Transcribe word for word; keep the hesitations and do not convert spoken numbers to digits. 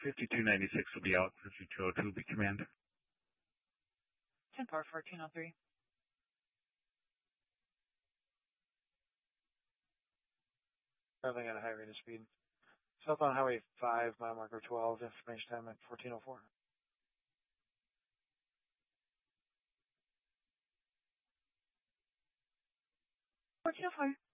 fifty-two ninety-six will be out. fifty-two oh two will be command. ten par fourteen oh three. Traveling at a high rate of speed. Southbound Highway five, mile marker twelve, information time at fourteen oh four. fourteen oh four.